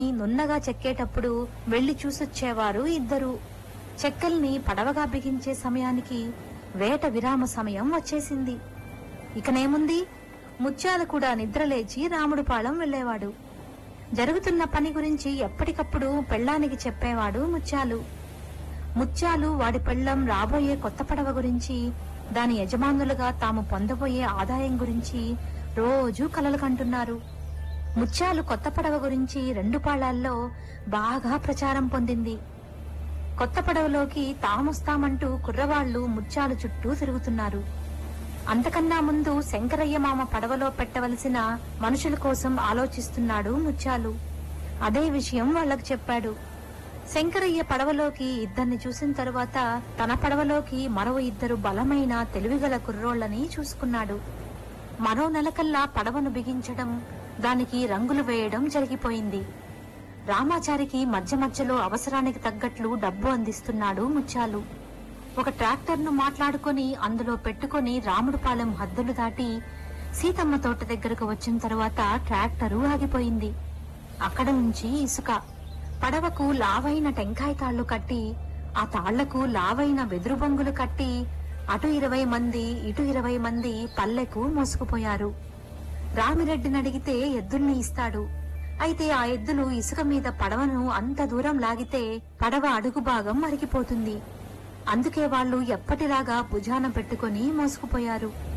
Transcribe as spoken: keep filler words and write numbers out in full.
నున్నగా చెక్కేటప్పుడు వెళ్లి చూసొచ్చేవారు ఇద్దరు. చెక్కల్ని పడవగా బిగించే సమయానికి వేట విరామ సమయం వచ్చేసింది. ఇకనేముంది, ముత్యాలు కూడా నిద్రలేచి రాముడిపాళెం వెళ్లేవాడు. జరుగుతున్న పని గురించి ఎప్పటికప్పుడు పెళ్ళానికి చెప్పేవాడు ముత్యాలు. ముత్యాలు వాడి పెళ్ళం రాబోయే కొత్త పడవ గురించి, దాని యజమానులుగా తాము పొందబోయే ఆదాయం గురించి రోజూ కలలు కంటున్నారు. ముత్యాలు కొత్త పడవ గురించి రెండు పాళాల్లో బాగా ప్రచారం పొందింది. కొత్త పడవలోకి తామొస్తామంటూ కుర్రవాళ్లు ముత్యాలు చుట్టూ తిరుగుతున్నారు. అంతకన్నా ముందు శంకరయ్య మామ పడవలో పెట్టవలసిన మనుషుల కోసం ఆలోచిస్తున్నాడు ముత్యాలు. అదే విషయం వాళ్లకు చెప్పాడు. శంకరయ్య పడవలోకి ఇద్దరిని చూసిన తరువాత తన పడవలోకి మరో ఇద్దరు బలమైన తెలివిగల కుర్రోళ్లని చూసుకున్నాడు. మరో నెలకల్లా పడవను బిగించడం, దానికి రంగులు వేయడం జరిగిపోయింది. రామాచారికి మధ్య మధ్యలో అవసరానికి తగ్గట్లు డబ్బు అందిస్తున్నాడు ముత్యాలు. ఒక ట్రాక్టర్ను మాట్లాడుకుని అందులో పెట్టుకుని రాముడిపాలెం హద్దులు దాటి సీతమ్మ తోట దగ్గరకు వచ్చిన తరువాత ట్రాక్టరు ఆగిపోయింది. అక్కడ నుంచి ఇసుక, పడవకు లావైన టెంకాయ తాళ్లు కట్టి, ఆ తాళ్లకు లావైన వెదురు బొంగులు కట్టి అటు ఇరవై మంది ఇటు ఇరవై మంది పల్లెకు మోసుకుపోయారు. రామిరెడ్డిని అడిగితే ఎద్దుల్ని ఇస్తాడు. అయితే ఆ ఎద్దులు ఇసుక మీద పడవను అంత దూరం లాగితే పడవ అడుగు భాగం మరిగిపోతుంది. అందుకే వాళ్లు ఎప్పటిలాగా భుజాన పెట్టుకుని మోసుకుపోయారు.